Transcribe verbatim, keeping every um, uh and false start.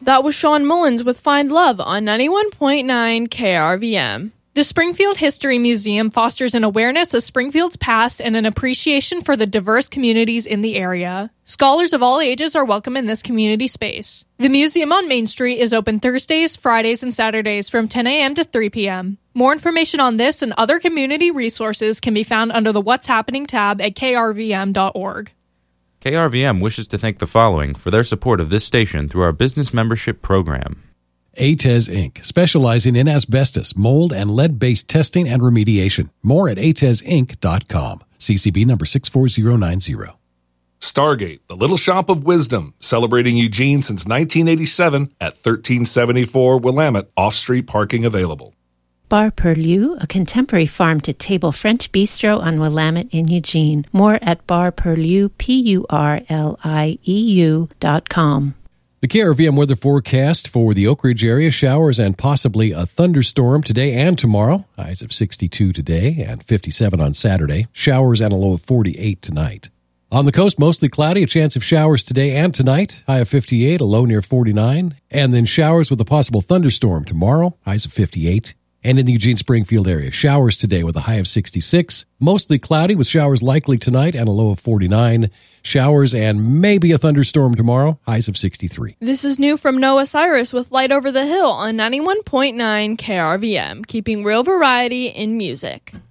That was Sean Mullins with Find Love on ninety-one point nine K R V M. The Springfield History Museum fosters an awareness of Springfield's past and an appreciation for the diverse communities in the area. Scholars of all ages are welcome in this community space. The museum on Main Street is open Thursdays, Fridays, and Saturdays from ten a.m. to three p.m. More information on this and other community resources can be found under the What's Happening tab at k r v m dot org. K R V M wishes to thank the following for their support of this station through our business membership program. A T E S Incorporated, specializing in asbestos, mold, and lead-based testing and remediation. More at a t e s inc dot com. C C B number six four zero nine zero. Stargate, the Little Shop of Wisdom, celebrating Eugene since nineteen eighty-seven at thirteen seventy-four Willamette, off-street parking available. Bar Purlieu, a contemporary farm-to-table French bistro on Willamette in Eugene. More at bar purlieu, P U R L I E U dot com. The K R V M weather forecast for the Oak Ridge area, showers and possibly a thunderstorm today and tomorrow. Highs of sixty-two today and fifty-seven on Saturday. Showers and a low of forty-eight tonight. On the coast, mostly cloudy, a chance of showers today and tonight. High of fifty-eight, a low near forty-nine. And then showers with a possible thunderstorm tomorrow. Highs of fifty-eight. And in the Eugene-Springfield area, showers today with a high of sixty-six. Mostly cloudy with showers likely tonight and a low of forty-nine. Showers and maybe a thunderstorm tomorrow. Highs of sixty-three. This is new from Noah Cyrus with Light Over the Hill on ninety-one point nine K R V M, keeping real variety in music.